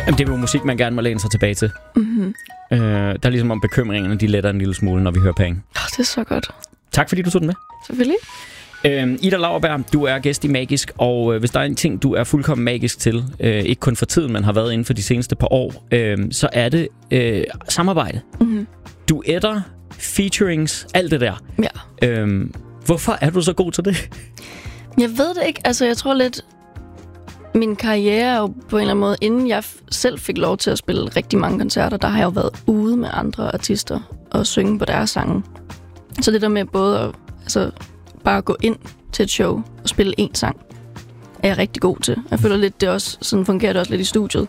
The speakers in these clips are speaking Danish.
Jamen, det er jo musik, man gerne må læne sig tilbage til. Mm-hmm. Der er ligesom om bekymringerne, de letter en lille smule, når vi hører Pang. Det er så godt. Tak fordi du tog den med. Selvfølgelig. Ida Lauerberg, du er gæst i Magisk, og hvis der er en ting, du er fuldkommen magisk til, ikke kun for tiden, men har været inden for de seneste par år, så er det samarbejde. Mm-hmm. Duetter, featurings, alt det der. Ja. Hvorfor er du så god til det? Jeg ved det ikke. Altså, jeg tror lidt... Min karriere er jo på en eller anden måde, inden jeg selv fik lov til at spille rigtig mange koncerter, der har jeg jo været ude med andre artister og synge på deres sange. Så det der med både at bare gå ind til et show og spille én sang, er jeg rigtig god til. Jeg føler lidt, det også sådan fungerer det også lidt i studiet.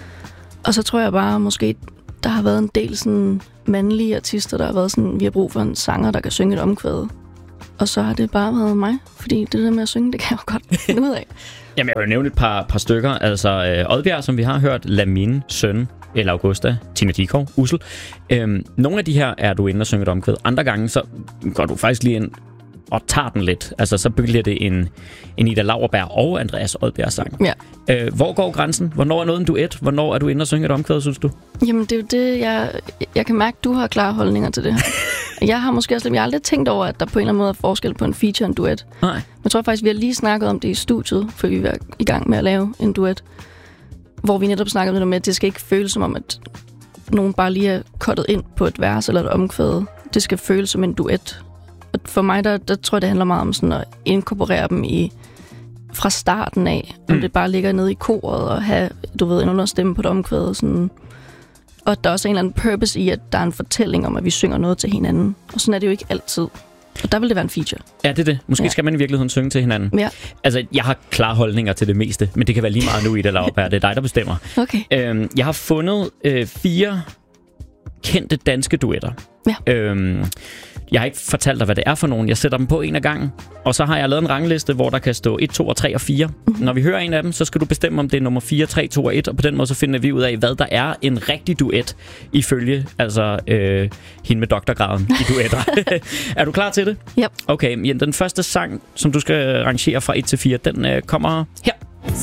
Og så tror jeg bare, måske der har været en del sådan mandlige artister, der har været sådan, vi har brug for en sanger, der kan synge et omkvæd. Og så har det bare været mig, fordi det der med at synge, det kan jeg jo godt finde ud af. Jamen, jeg vil nævne et par stykker. Altså, Oddbjerg, som vi har hørt, Lamine, Søn, eller Augusta, Tina Dikov, Ussel. Nogle af de her er du inde og synge et omkvæd. Andre gange, så går du faktisk lige ind og tager den lidt. Altså, så bliver det en Ida Lauerberg og Andreas Oddbjerg sang. Ja. Hvor går grænsen? Hvornår er noget en duet? Hvornår er du inde og synge et omkvæd, synes du? Jamen, det er jo det, jeg kan mærke, du har klare holdninger til det her. Jeg har måske også jeg har aldrig tænkt over, at der på en eller anden måde er forskel på en feature og en duet. Nej. Jeg tror faktisk, vi har lige snakket om det i studiet, før vi var i gang med at lave en duet. Hvor vi netop snakkede om det med, at det skal ikke føles som om, at nogen bare lige er cuttet ind på et vers eller et omkvæd. Det skal føles som en duet. Og for mig, der tror jeg, det handler meget om sådan at inkorporere dem fra starten af. Om det bare ligger nede i koret og have, en understemme på et omkvæd. Sådan. Og der er også en eller anden purpose i, at der er en fortælling om, at vi synger noget til hinanden. Og sådan er det jo ikke altid. Og der vil det være en feature. Ja, det er det. Måske skal man i virkeligheden synge til hinanden. Ja. Altså, jeg har klare holdninger til det meste, men det kan være lige meget nu, Ida Lauerberg. Det er dig, der bestemmer. Okay. Jeg har fundet 4 kendte danske duetter. Ja. Jeg har ikke fortalt dig, hvad det er for nogen. Jeg sætter dem på en af gangen, og så har jeg lavet en rangliste, hvor der kan stå 1, 2 og 3 og 4. Mm-hmm. Når vi hører en af dem, så skal du bestemme, om det er nummer 4, 3, 2 og 1, og på den måde så finder vi ud af, hvad der er en rigtig duet, ifølge hende med doktorgraden i duetter. Er du klar til det? Ja. Okay, den første sang, som du skal rangere fra 1 til 4, den kommer her.